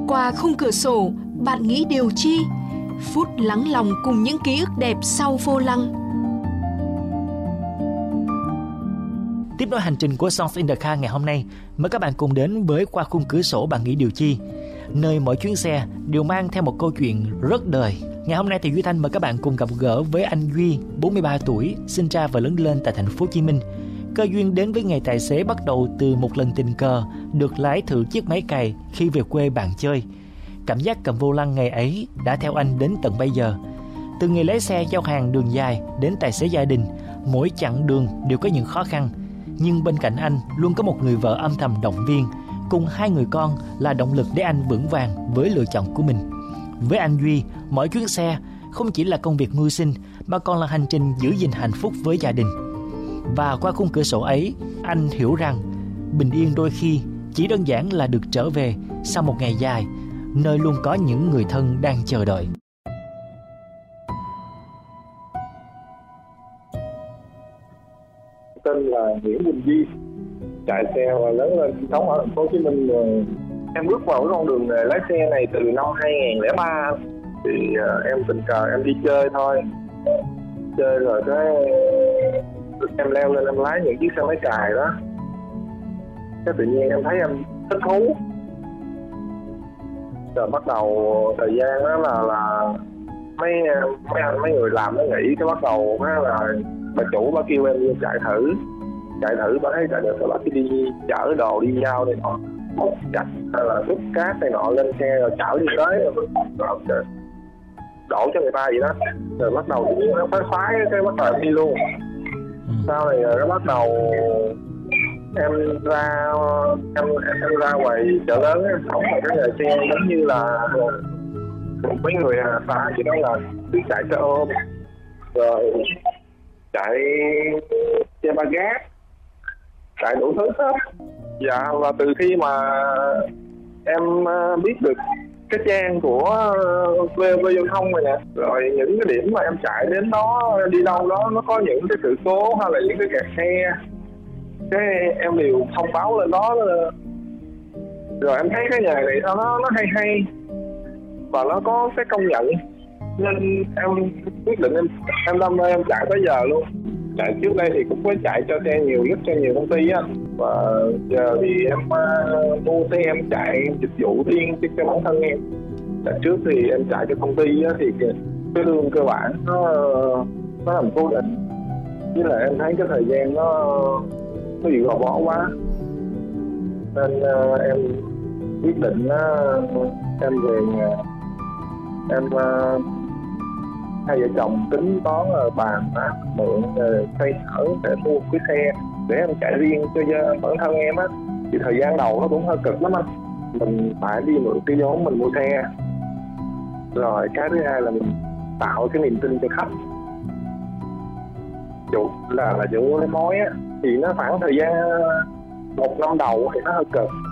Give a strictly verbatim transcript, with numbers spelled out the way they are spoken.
Qua khung cửa sổ, bạn nghĩ điều chi? Phút lắng lòng cùng những ký ức đẹp sau vô lăng. Tiếp nối hành trình của Songs in the Car ngày hôm nay, mời các bạn cùng đến với Qua khung cửa sổ bạn nghĩ điều chi, nơi mỗi chuyến xe đều mang theo một câu chuyện rất đời. Ngày hôm nay thì Duy Thanh mời các bạn cùng gặp gỡ với anh Duy, bốn mươi ba tuổi, sinh ra và lớn lên tại thành phố Hồ Chí Minh. Cơ duyên đến với nghề tài xế bắt đầu từ một lần tình cờ được lái thử chiếc máy cày khi về quê bạn chơi. Cảm giác cầm vô lăng ngày ấy đã theo anh đến tận bây giờ. Từ nghề lái xe giao hàng đường dài đến tài xế gia đình, mỗi chặng đường đều có những khó khăn. Nhưng bên cạnh anh luôn có một người vợ âm thầm động viên, cùng hai người con là động lực để anh vững vàng với lựa chọn của mình. Với anh Duy, mỗi chuyến xe không chỉ là công việc mưu sinh mà còn là hành trình giữ gìn hạnh phúc với gia đình. Và qua khung cửa sổ ấy, anh hiểu rằng bình yên đôi khi chỉ đơn giản là được trở về sau một ngày dài, nơi luôn có những người thân đang chờ đợi. Tên là Nguyễn Quỳnh Duy, chạy xe và lớn lên sinh sống ở thành phố Hồ Chí Minh. Rồi em bước vào cái con đường nghề lái xe này từ năm hai không không ba. Thì uh, em tình cờ em đi chơi thôi, chơi rồi cái em leo lên em lái những chiếc xe máy cày đó. Cái tự nhiên em thấy em thích thú. Rồi bắt đầu thời gian đó là là mấy mấy anh mấy người làm nó nghỉ, cái bắt đầu đó là bà chủ bà kêu em đi chạy thử chạy thử bà thấy chạy được rồi bà cứ đi chở đồ đi giao này nọ, móc chặt hay là đút cát này nọ lên xe rồi chở đi tới rồi, rồi đổ cho người ta vậy đó. Rồi bắt đầu tự nhiên nó phái phái cái bắt đầu em đi luôn. Sau này rồi nó bắt đầu em ra em em ra ngoài chợ lớn em sống ở cái nghề xe giống như là mấy người ta chỉ đó là cứ chạy xe ôm rồi chạy xe ba gác, chạy đủ thứ hết. Dạ, và từ khi mà em biết được cái trang của vê vê giao thông này nè, rồi những cái điểm mà em chạy đến đó, đi đâu đó nó có những cái sự cố hay là những cái kẹt xe, cái em đều thông báo lên đó. Rồi em thấy cái nghề này nó nó hay hay và nó có cái công nhận, nên em quyết định em em đam mê em chạy tới giờ luôn. Chạy trước đây thì cũng có chạy cho xe nhiều, giúp cho nhiều công ty á, và giờ thì em uh, mua xe em chạy dịch vụ riêng cho bản thân em. Chạy trước thì em chạy cho công ty á, thì cái lương cơ bản nó nó làm cố định, với lại em thấy cái thời gian nó nó bị gò bó quá, nên uh, em quyết định uh, em về nhà em uh, hai vợ chồng tính toán là bàn á, mượn xây sở để mua một cái xe để em chạy riêng cho bản thân em á. Thì thời gian đầu nó cũng hơi cực lắm anh, mình phải đi mượn cái vốn mình mua xe, rồi cái thứ hai là mình tạo cái niềm tin cho khách. Chủ là là chủ lấy mối á, thì nó khoảng thời gian một năm đầu thì nó hơi cực,